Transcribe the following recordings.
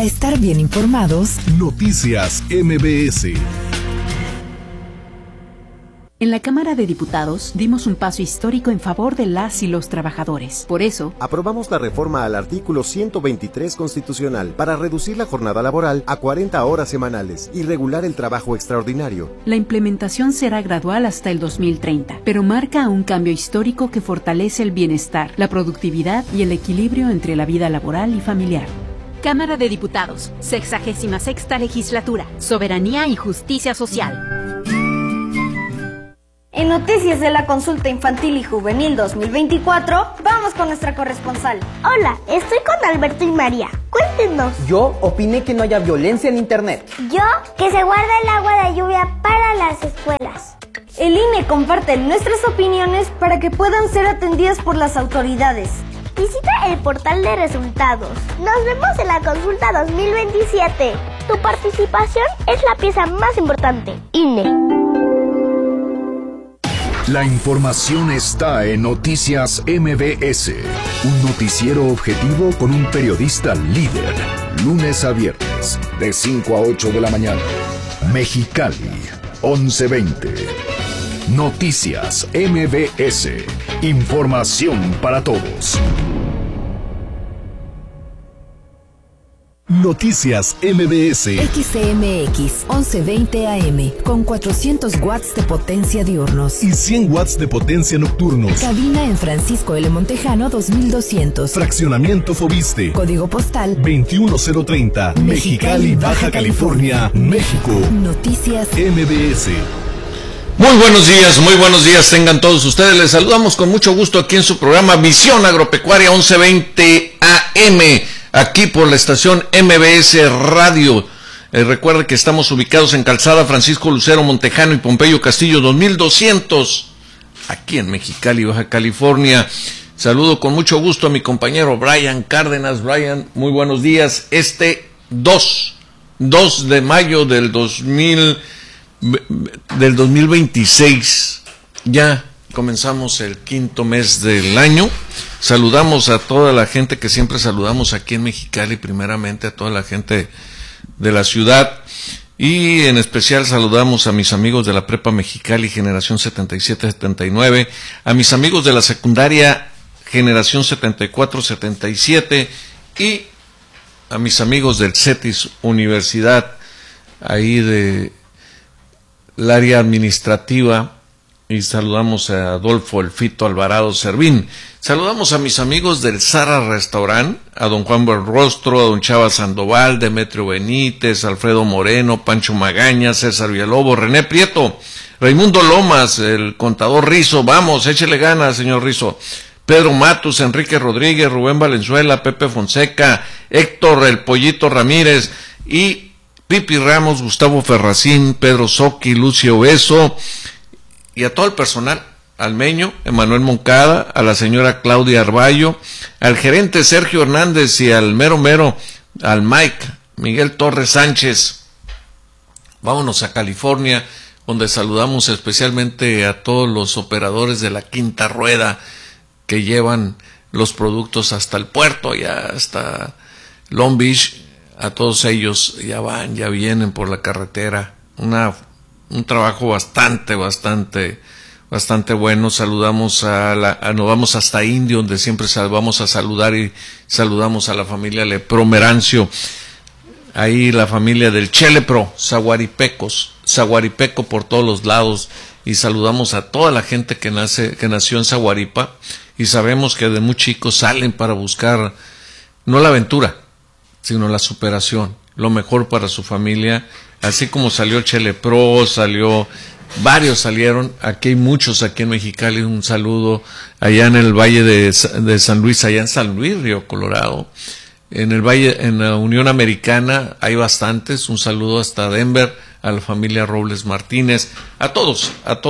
Para estar bien informados, Noticias MBS. En la Cámara de Diputados dimos un paso histórico en favor de las y los trabajadores. Por eso, aprobamos la reforma al artículo 123 constitucional para reducir la jornada laboral a 40 horas semanales y regular el trabajo extraordinario. La implementación será gradual hasta el 2030, pero marca un cambio histórico que fortalece el bienestar, la productividad y el equilibrio entre la vida laboral y familiar. Cámara de Diputados, 66ª Legislatura, Soberanía y Justicia Social. En Noticias de la Consulta Infantil y Juvenil 2024, vamos con nuestra corresponsal. Hola, estoy con Alberto y María. Cuéntenos. Yo opiné que no haya violencia en internet. Yo, que se guarde el agua de lluvia para las escuelas. El INE comparte nuestras opiniones para que puedan ser atendidas por las autoridades. Visita el portal de resultados. Nos vemos en la consulta 2027. Tu participación es la pieza más importante. INE. La información está en Noticias MBS, un noticiero objetivo con un periodista líder, lunes a viernes, de 5 a 8 de la mañana. Mexicali, 11:20. Noticias MBS, información para todos. Noticias MBS. XCMX 1120 AM con 400 watts de potencia diurnos y 100 watts de potencia nocturnos. Cabina en Francisco L. Montejano 2200. Fraccionamiento Fobiste. Código postal 21030. Mexicali, Baja California, México. Noticias MBS. Muy buenos días tengan todos ustedes. Les saludamos con mucho gusto aquí en su programa Visión Agropecuaria 1120 AM. Aquí por la estación MBS Radio. Recuerde que estamos ubicados en Calzada Francisco Lucero Montejano y Pompeyo Castillo 2200, aquí en Mexicali, Baja California. Saludo con mucho gusto a mi compañero Brian Cárdenas. Brian, muy buenos días. 2 de mayo del 2026, ya comenzamos el quinto mes del año. Saludamos a toda la gente que siempre saludamos aquí en Mexicali, primeramente a toda la gente de la ciudad, y en especial saludamos a mis amigos de la Prepa Mexicali Generación 77-79, a mis amigos de la secundaria Generación 74-77 y a mis amigos del CETIS Universidad, ahí de el área administrativa, y saludamos a Adolfo El Fito Alvarado Servín. Saludamos a mis amigos del Zara Restaurant, a don Juan Berrostro, a don Chava Sandoval, Demetrio Benítez, Alfredo Moreno, Pancho Magaña, César Villalobos, René Prieto, Raimundo Lomas, el contador Rizo, vamos, échele ganas, señor Rizo, Pedro Matus, Enrique Rodríguez, Rubén Valenzuela, Pepe Fonseca, Héctor El Pollito Ramírez y Pipi Ramos, Gustavo Ferracín, Pedro Soqui, Lucio Beso, y a todo el personal, al Meño, Emanuel Moncada, a la señora Claudia Arballo, al gerente Sergio Hernández y al mero, al Mike, Miguel Torres Sánchez. Vámonos a California, donde saludamos especialmente a todos los operadores de la Quinta Rueda que llevan los productos hasta el puerto, ya hasta Long Beach. A todos ellos ya vienen por la carretera. Un trabajo bastante bueno. Saludamos nos vamos hasta Indio, donde siempre vamos a saludar, y saludamos a la familia Lepro Merancio, ahí la familia del Chelepro, Zaguaripeco por todos los lados, y saludamos a toda la gente que nació en Zaguaripa, y sabemos que de muy chicos salen para buscar no la aventura, sino la superación, lo mejor para su familia. Así como salió Chelepro, varios salieron, aquí hay muchos aquí en Mexicali. Un saludo allá en el Valle de San Luis, allá en San Luis, Río Colorado. En el Valle, en la Unión Americana hay bastantes. Un saludo hasta Denver, a la familia Robles Martínez, a todos.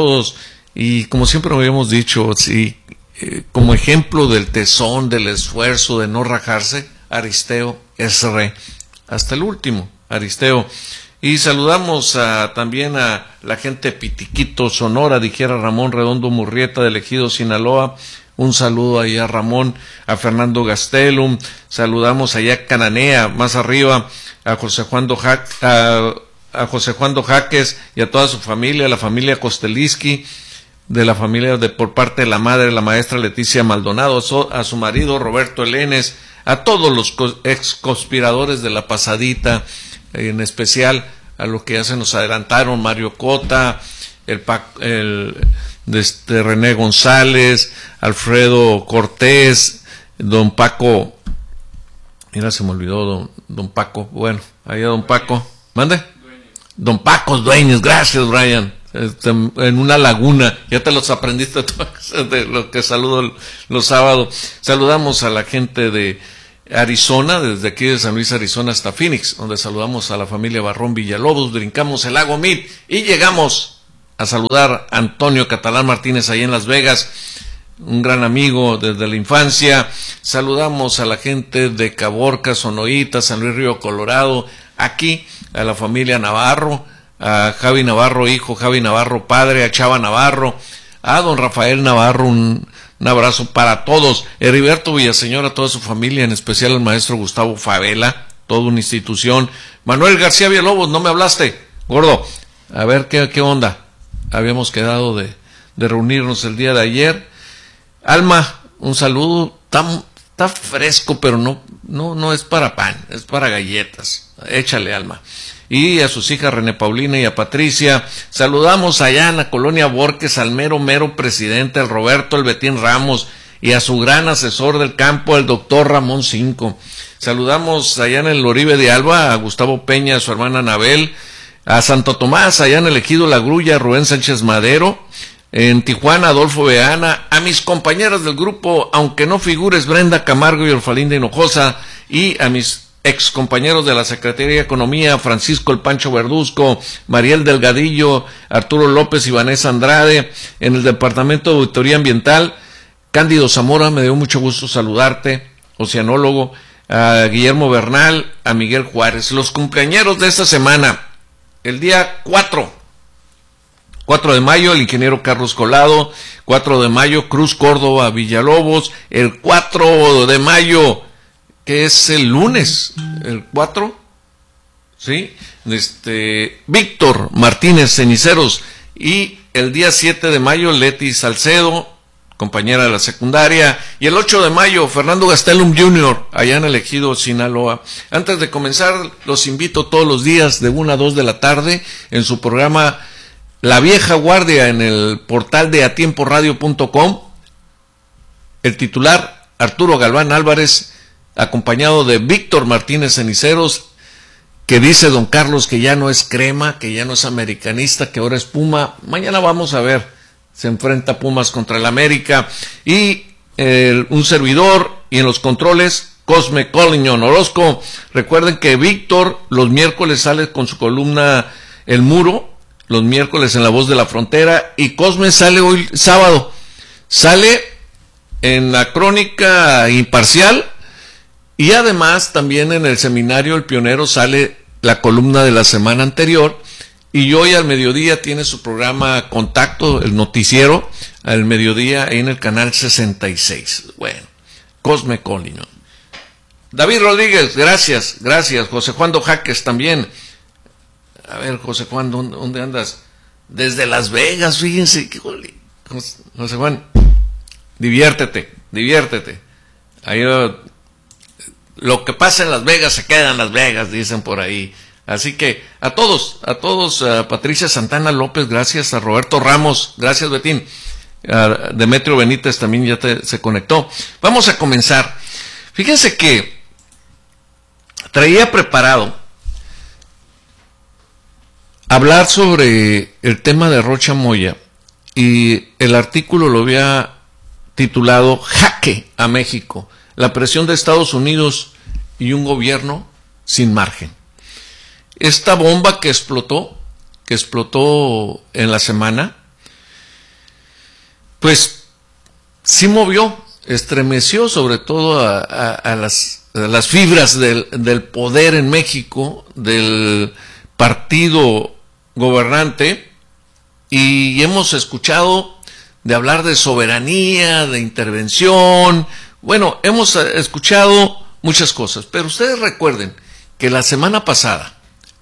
Y como siempre habíamos dicho, sí, como ejemplo del tesón, del esfuerzo, de no rajarse, Aristeo S.R. hasta el último, Aristeo. Y saludamos también a la gente de Pitiquito, Sonora, dijera Ramón Redondo Murrieta, del Ejido Sinaloa, Un saludo ahí a Ramón, a Fernando Gastelum, saludamos allá a Cananea, más arriba, a José Juan Jaques y a toda su familia, la familia Kosteliski, de la familia por parte de la madre, la maestra Leticia Maldonado, a su marido Roberto Elenes, a todos los ex conspiradores de la pasadita, en especial a los que ya se nos adelantaron, Mario Cota, René González, Alfredo Cortés, don Paco, mira, se me olvidó don Paco, bueno, ahí a don Paco, mande, don Paco Dueñas, gracias Brian, en una laguna, ya te los aprendiste de lo que saludo los sábados. Saludamos a la gente de Arizona, desde aquí de San Luis, Arizona hasta Phoenix, donde saludamos a la familia Barrón Villalobos, brincamos el lago Mead y llegamos a saludar a Antonio Catalán Martínez ahí en Las Vegas, un gran amigo desde la infancia. Saludamos a la gente de Caborca, Sonoita, San Luis Río Colorado, aquí a la familia Navarro, a Javi Navarro hijo, Javi Navarro padre, a Chava Navarro, a don Rafael Navarro, un abrazo para todos, Heriberto Villaseñor, a toda su familia, en especial al maestro Gustavo Favela, toda una institución. Manuel García Villalobos, no me hablaste, gordo, a ver qué onda, habíamos quedado de reunirnos el día de ayer. Alma, un saludo, está fresco, pero no es para pan, es para galletas, échale Alma. Y a sus hijas René Paulina y a Patricia, saludamos allá en la colonia Borges al mero presidente, al Roberto El Betín Ramos, y a su gran asesor del campo, el doctor Ramón Cinco. Saludamos allá en el Oribe de Alba a Gustavo Peña, a su hermana Anabel, a Santo Tomás, allá en el Ejido La Grulla, Rubén Sánchez Madero, en Tijuana, Adolfo Beana, a mis compañeras del grupo, aunque no figures, Brenda Camargo y Orfalinda Hinojosa, y a mis ex compañeros de la Secretaría de Economía, Francisco El Pancho Verduzco, Mariel Delgadillo, Arturo López y Vanessa Andrade, en el Departamento de Auditoría Ambiental, Cándido Zamora, me dio mucho gusto saludarte, oceanólogo, a Guillermo Bernal, a Miguel Juárez, los cumpleañeros de esta semana, el día 4 de mayo, el ingeniero Carlos Colado, 4 de mayo, Cruz Córdoba Villalobos, el 4 de mayo, que es el lunes, el 4, ¿sí? Víctor Martínez Ceniceros, y el día 7 de mayo, Leti Salcedo, compañera de la secundaria, y el 8 de mayo, Fernando Gastelum Jr., allá en el Ejido Sinaloa. Antes de comenzar, los invito todos los días de 1 a 2 de la tarde en su programa La Vieja Guardia en el portal de atiemporadio.com, el titular Arturo Galván Álvarez, acompañado de Víctor Martínez Ceniceros, que dice don Carlos que ya no es crema, que ya no es americanista, que ahora es Puma. Mañana vamos a ver, se enfrenta Pumas contra el América, y un servidor, y en los controles Cosme Collignon Orozco. Recuerden que Víctor los miércoles sale con su columna El Muro, los miércoles en La Voz de la Frontera, y Cosme sale hoy sábado, sale en la Crónica Imparcial. Y además también en el seminario El Pionero sale la columna de la semana anterior, y hoy al mediodía tiene su programa Contacto, el noticiero, al mediodía en el canal 66. Bueno, Cosme Collignon. David Rodríguez, gracias. José Juan Dojaques también. A ver, José Juan, ¿dónde andas? Desde Las Vegas, fíjense. José Juan, diviértete. Ahí lo que pasa en Las Vegas se queda en Las Vegas, dicen por ahí. Así que a todos, a Patricia Santana López, gracias, a Roberto Ramos, gracias Betín, a Demetrio Benítez también ya se conectó. Vamos a comenzar. Fíjense que traía preparado hablar sobre el tema de Rocha Moya, y el artículo lo había titulado Jaque a México, la presión de Estados Unidos y un gobierno sin margen. Esta bomba que explotó en la semana, pues sí movió, estremeció sobre todo a las fibras del poder en México, del partido gobernante, y hemos escuchado de hablar de soberanía, de intervención. Bueno, hemos escuchado muchas cosas, pero ustedes recuerden que la semana pasada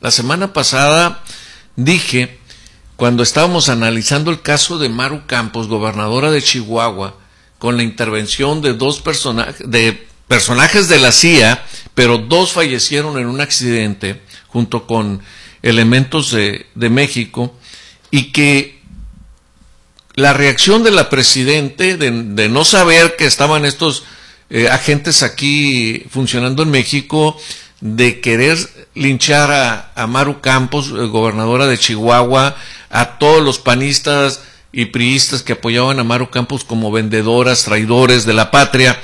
dije, cuando estábamos analizando el caso de Maru Campos, gobernadora de Chihuahua, con la intervención de personajes de la CIA, pero 2 fallecieron en un accidente junto con elementos de México, y que la reacción de la presidente de no saber que estaban estos agentes aquí funcionando en México, de querer linchar a Maru Campos, gobernadora de Chihuahua, a todos los panistas y priistas que apoyaban a Maru Campos como vendedoras, traidores de la patria,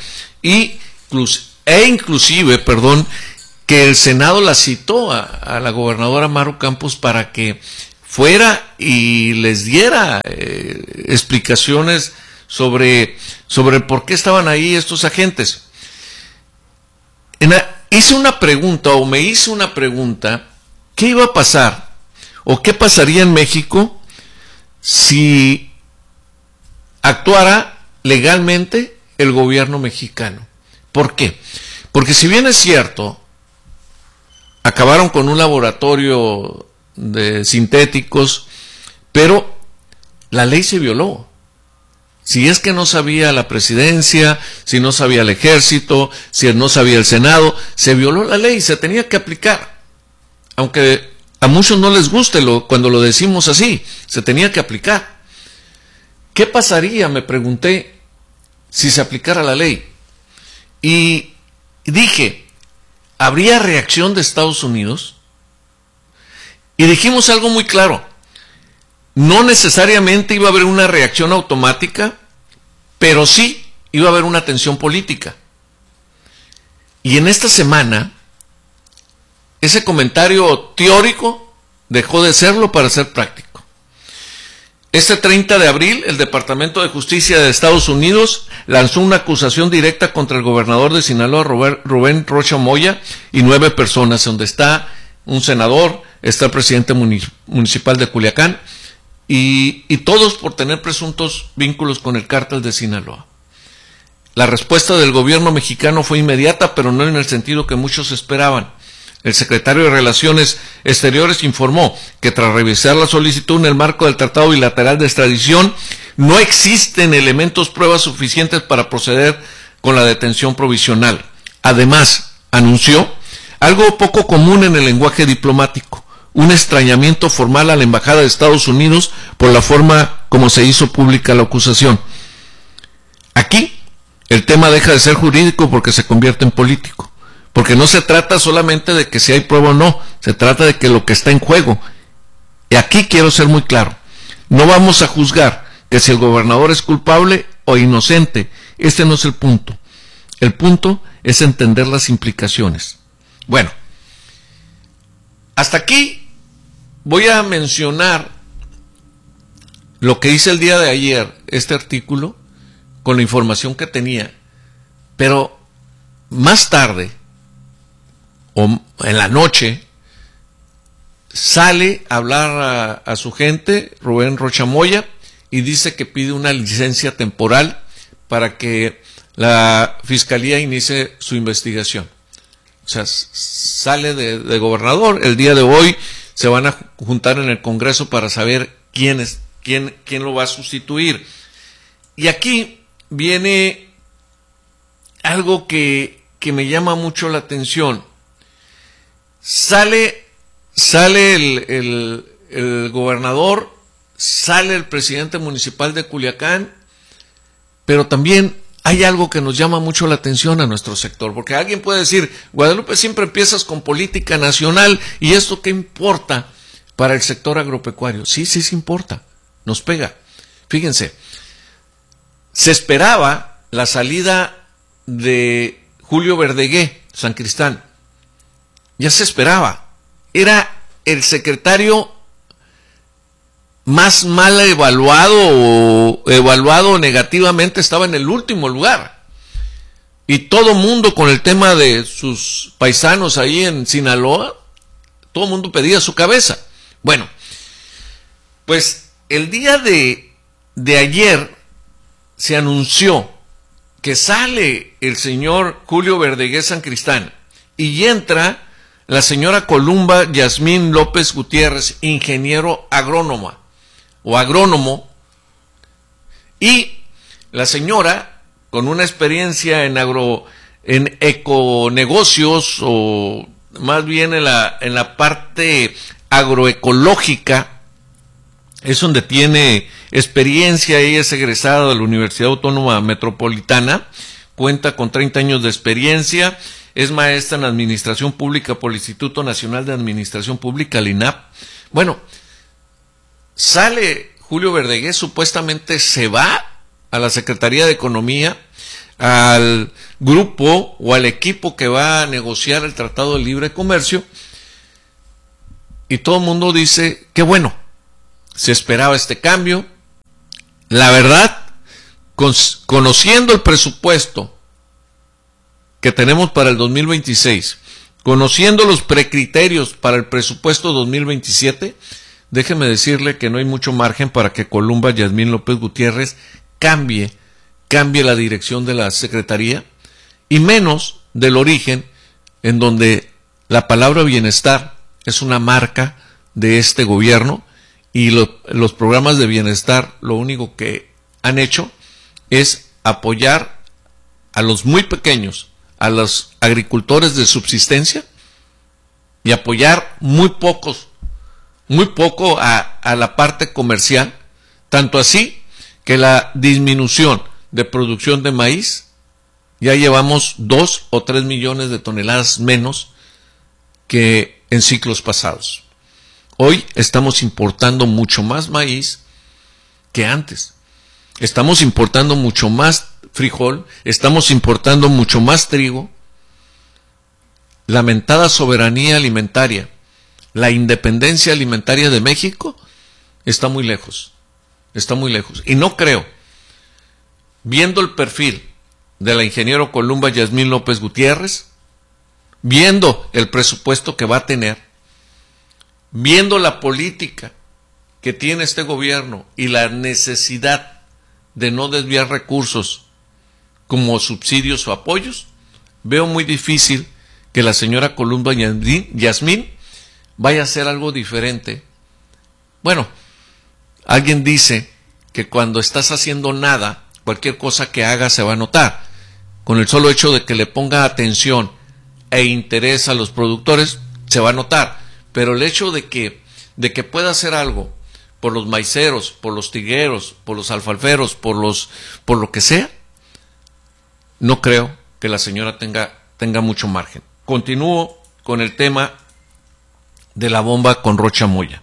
inclusive, que el Senado la citó a la gobernadora Maru Campos para que fuera y les diera explicaciones sobre por qué estaban ahí estos agentes. Me hice una pregunta, ¿qué iba a pasar o qué pasaría en México si actuara legalmente el gobierno mexicano? ¿Por qué? Porque si bien es cierto, acabaron con un laboratorio de sintéticos, pero la ley se violó. Si es que no sabía la presidencia, si no sabía el ejército, si no sabía el Senado, se violó la ley, se tenía que aplicar. Aunque a muchos no les guste cuando lo decimos así, se tenía que aplicar. ¿Qué pasaría, me pregunté, si se aplicara la ley? Y dije, ¿habría reacción de Estados Unidos? Y dijimos algo muy claro. No necesariamente iba a haber una reacción automática, pero sí iba a haber una tensión política. Y en esta semana, ese comentario teórico dejó de serlo para ser práctico. Este 30 de abril, el Departamento de Justicia de Estados Unidos lanzó una acusación directa contra el gobernador de Sinaloa, Rubén Rocha Moya, y 9 personas, donde está un senador, está el presidente municipal de Culiacán, y todos por tener presuntos vínculos con el cártel de Sinaloa. La respuesta del gobierno mexicano fue inmediata, pero no en el sentido que muchos esperaban. El secretario de Relaciones Exteriores informó que tras revisar la solicitud en el marco del Tratado Bilateral de Extradición, no existen pruebas suficientes para proceder con la detención provisional. Además, anunció algo poco común en el lenguaje diplomático: un extrañamiento formal a la Embajada de Estados Unidos por la forma como se hizo pública la acusación. Aquí, el tema deja de ser jurídico porque se convierte en político. Porque no se trata solamente de que si hay prueba o no, se trata de que lo que está en juego. Y aquí quiero ser muy claro. No vamos a juzgar que si el gobernador es culpable o inocente. Este no es el punto. El punto es entender las implicaciones. Bueno, hasta aquí voy a mencionar lo que hice el día de ayer, este artículo, con la información que tenía, pero más tarde, o en la noche, sale a hablar a su gente, Rubén Rocha Moya, y dice que pide una licencia temporal para que la Fiscalía inicie su investigación. O sea, sale de gobernador. El día de hoy se van a juntar en el Congreso para saber quién lo va a sustituir. Y aquí viene algo que me llama mucho la atención. Sale el gobernador, sale el presidente municipal de Culiacán, pero también hay algo que nos llama mucho la atención a nuestro sector, porque alguien puede decir, Guadalupe, siempre empiezas con política nacional, ¿y esto qué importa para el sector agropecuario? Sí importa, nos pega. Fíjense, se esperaba la salida de Julio Verdegué, San Cristán. Ya se esperaba. Era el secretario más mal evaluado o evaluado negativamente, estaba en el último lugar. Y todo mundo, con el tema de sus paisanos ahí en Sinaloa, todo mundo pedía su cabeza. Bueno, pues el día de ayer se anunció que sale el señor Julio Verdegués Sancristán y entra la señora Columba Yasmín López Gutiérrez, ingeniero agrónomo, y la señora con una experiencia en econegocios, o más bien en la parte agroecológica, es donde tiene experiencia. Ella es egresada de la Universidad Autónoma Metropolitana, cuenta con 30 años de experiencia, es maestra en Administración Pública por el Instituto Nacional de Administración Pública, el INAP. Bueno, sale Julio Verdegués, supuestamente se va a la Secretaría de Economía, al grupo o al equipo que va a negociar el Tratado de Libre Comercio, y todo el mundo dice que bueno, se esperaba este cambio. La verdad, conociendo el presupuesto que tenemos para el 2026, conociendo los precriterios para el presupuesto 2027, déjeme decirle que no hay mucho margen para que Columba Yasmín López Gutiérrez cambie la dirección de la Secretaría, y menos del origen, en donde la palabra bienestar es una marca de este gobierno, y los programas de bienestar lo único que han hecho es apoyar a los muy pequeños, a los agricultores de subsistencia, y apoyar muy poco a la parte comercial, tanto así que la disminución de producción de maíz, ya llevamos 2 o 3 millones de toneladas menos que en ciclos pasados. Hoy estamos importando mucho más maíz que antes. Estamos importando mucho más frijol, estamos importando mucho más trigo. La mentada soberanía alimentaria, la independencia alimentaria de México está muy lejos. Y no creo, viendo el perfil de la ingeniero Columba Yasmín López Gutiérrez, viendo el presupuesto que va a tener, viendo la política que tiene este gobierno y la necesidad de no desviar recursos como subsidios o apoyos, veo muy difícil que la señora Columba Yasmín vaya a hacer algo diferente. Bueno, alguien dice que cuando estás haciendo nada, cualquier cosa que hagas se va a notar. Con el solo hecho de que le ponga atención e interés a los productores, se va a notar. Pero el hecho de que pueda hacer algo por los maiceros, por los tigueros, por los alfalferos, por lo que sea, no creo que la señora tenga mucho margen. Continúo con el tema de la bomba con Rocha Moya.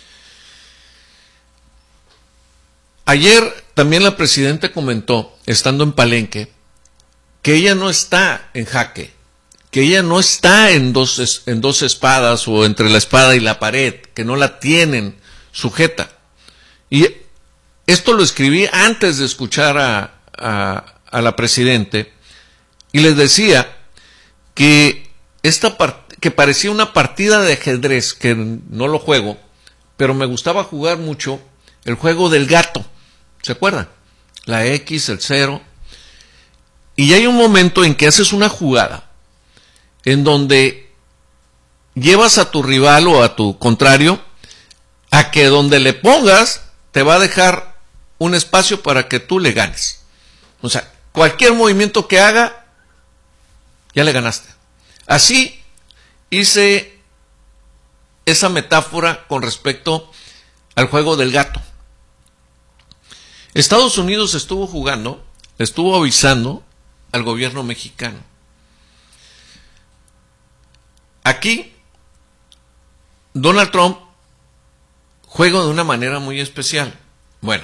Ayer también la presidenta comentó, estando en Palenque, que ella no está en jaque, que ella no está en dos espadas o entre la espada y la pared, que no la tienen sujeta. Y esto lo escribí antes de escuchar a la presidente, y les decía que que parecía una partida de ajedrez, que no lo juego, pero me gustaba jugar mucho el juego del gato. ¿Se acuerdan? La X, el 0. Y hay un momento en que haces una jugada en donde llevas a tu rival o a tu contrario a que donde le pongas te va a dejar un espacio para que tú le ganes. O sea, cualquier movimiento que haga, ya le ganaste. Así hice esa metáfora con respecto al juego del gato. Estados Unidos estuvo avisando al gobierno mexicano. Aquí, Donald Trump juega de una manera muy especial. Bueno,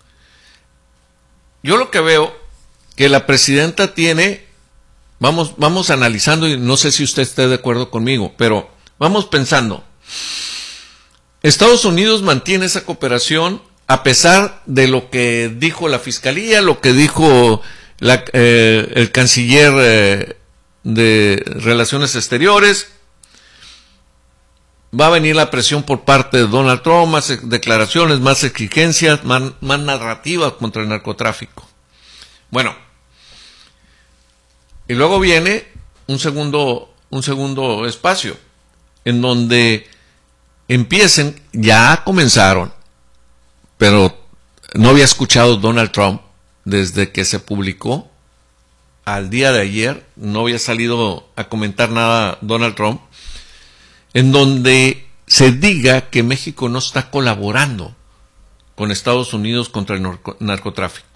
yo lo que veo que la presidenta tiene, vamos analizando, y no sé si usted esté de acuerdo conmigo, pero vamos pensando. Estados Unidos mantiene esa cooperación a pesar de lo que dijo la Fiscalía, lo que dijo el canciller de Relaciones Exteriores. Va a venir la presión por parte de Donald Trump, más declaraciones, más exigencias, más narrativas contra el narcotráfico. Bueno, y luego viene un segundo espacio, en donde ya comenzaron, pero no había escuchado Donald Trump desde que se publicó al día de ayer, no había salido a comentar nada Donald Trump, en donde se diga que México no está colaborando con Estados Unidos contra el narcotráfico.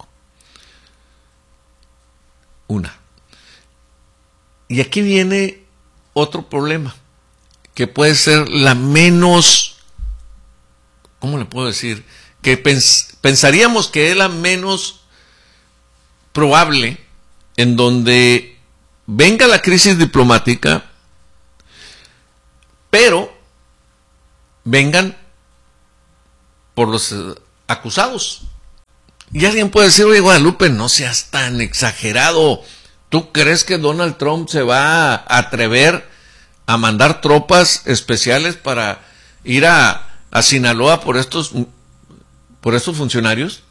Y aquí viene otro problema, que puede ser la menos, ¿cómo le puedo decir? Que pensaríamos que es la menos probable, en donde venga la crisis diplomática, pero vengan por los acusados. Y alguien puede decir, oye, Guadalupe, no seas tan exagerado. ¿Tú crees que Donald Trump se va a atrever a mandar tropas especiales para ir a Sinaloa por estos funcionarios?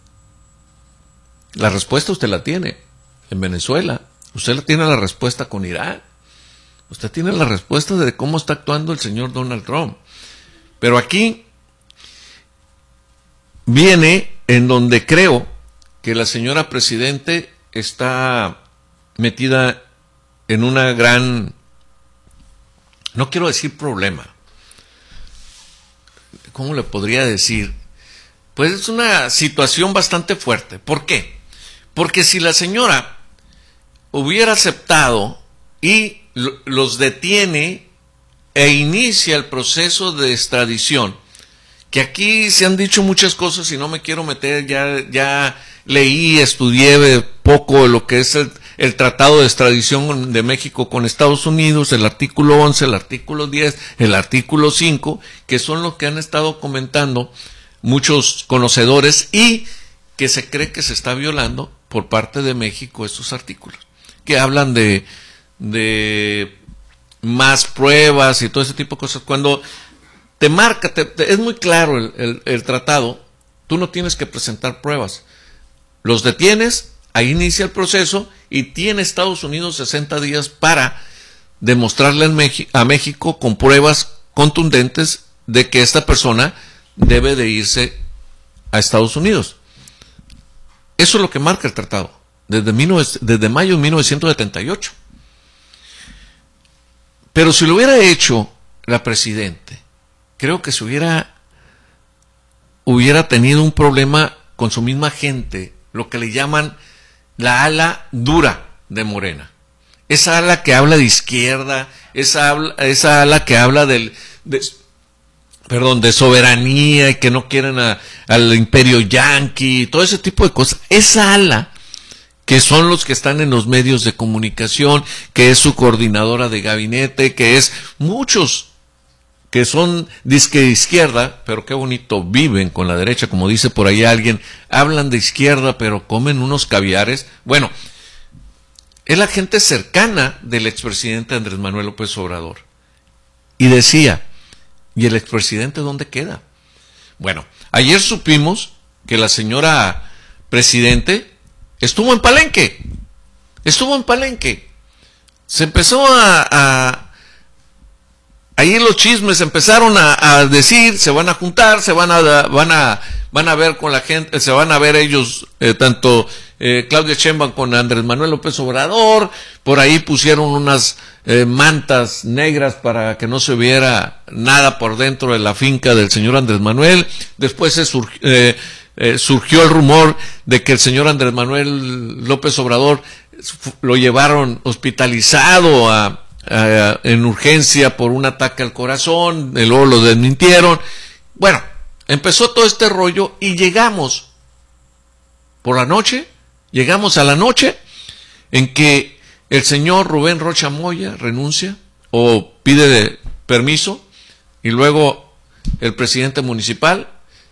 La respuesta usted la tiene en Venezuela. Usted tiene la respuesta con Irán. Usted tiene la respuesta de cómo está actuando el señor Donald Trump. Pero aquí viene en donde creo que la señora presidente está metida en una gran, no quiero decir problema, ¿cómo le podría decir? Pues es una situación bastante fuerte. ¿Por qué? Porque si la señora hubiera aceptado y los detiene e inicia el proceso de extradición, que aquí se han dicho muchas cosas y no me quiero meter, ya leí, estudié poco lo que es el tratado de extradición de México con Estados Unidos, el artículo 11, el artículo 10, el artículo 5, que son los que han estado comentando muchos conocedores y que se cree que se está violando por parte de México estos artículos, que hablan de más pruebas y todo ese tipo de cosas. Cuando te marca, es muy claro el tratado, tú no tienes que presentar pruebas. Los detienes, ahí inicia el proceso y tiene Estados Unidos 60 días para demostrarle a México con pruebas contundentes de que esta persona debe de irse a Estados Unidos. Eso es lo que marca el tratado, desde mayo de 1978. Pero si lo hubiera hecho la presidente, creo que se hubiera tenido un problema con su misma gente, lo que le llaman la ala dura de Morena. Esa ala que habla de izquierda, esa ala que habla de soberanía y que no quieren al imperio yanqui, todo ese tipo de cosas. Esa ala, que son los que están en los medios de comunicación, que es su coordinadora de gabinete, que es muchos que son disque de izquierda, pero qué bonito viven con la derecha, como dice por ahí alguien, hablan de izquierda pero comen unos caviares. Bueno, es la gente cercana del expresidente Andrés Manuel López Obrador. Y decía, ¿y el expresidente dónde queda? Bueno, ayer supimos que la señora presidente estuvo en Palenque. Se empezó ahí los chismes empezaron a decir, se van a juntar, van a ver con la gente, se van a ver ellos, tanto Claudia Sheinbaum con Andrés Manuel López Obrador, por ahí pusieron unas mantas negras para que no se viera nada por dentro de la finca del señor Andrés Manuel. Después surgió el rumor de que el señor Andrés Manuel López Obrador lo llevaron hospitalizado en urgencia por un ataque al corazón, y luego lo desmintieron. Bueno, empezó todo este rollo y llegamos a la noche en que el señor Rubén Rocha Moya renuncia o pide permiso, y luego el presidente municipal.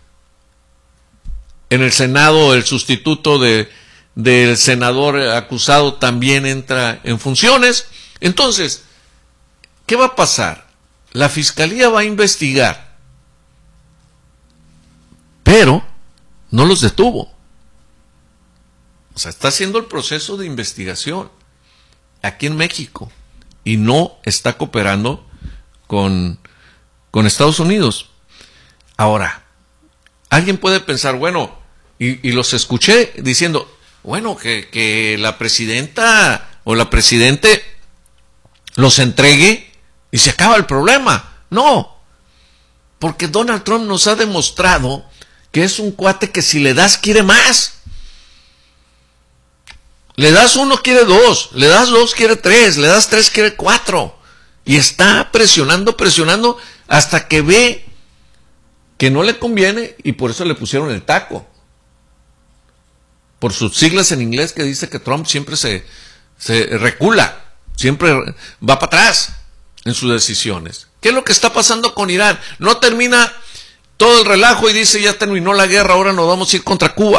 En el Senado, el sustituto del senador acusado también entra en funciones. Entonces, ¿qué va a pasar? La Fiscalía va a investigar, pero no los detuvo. O sea, está haciendo el proceso de investigación aquí en México y no está cooperando con Estados Unidos. Ahora, alguien puede pensar, bueno, y los escuché diciendo, bueno, que la presidenta o la presidente los entregue y se acaba el problema. No, porque Donald Trump nos ha demostrado que es un cuate que si le das quiere más. Le das 1, quiere 2, le das 2, quiere 3, le das 3, quiere 4. Y está presionando hasta que ve que no le conviene y por eso le pusieron el taco. Por sus siglas en inglés que dice que Trump siempre se recula, siempre va para atrás en sus decisiones. ¿Qué es lo que está pasando con Irán? No termina todo el relajo y dice ya terminó la guerra, ahora nos vamos a ir contra Cuba.